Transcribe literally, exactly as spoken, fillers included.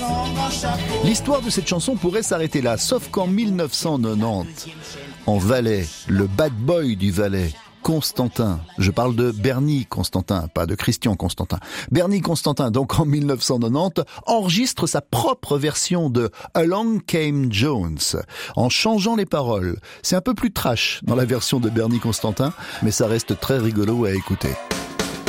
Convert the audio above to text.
L'histoire de cette chanson pourrait s'arrêter là, sauf qu'en mille neuf cent quatre-vingt-dix, en Valais, le bad boy du Valais, Constantin, je parle de Bernie Constantin, pas de Christian Constantin. Bernie Constantin, donc en mille neuf cent quatre-vingt-dix, enregistre sa propre version de Along Came Jones, en changeant les paroles. C'est un peu plus trash dans la version de Bernie Constantin, mais ça reste très rigolo à écouter.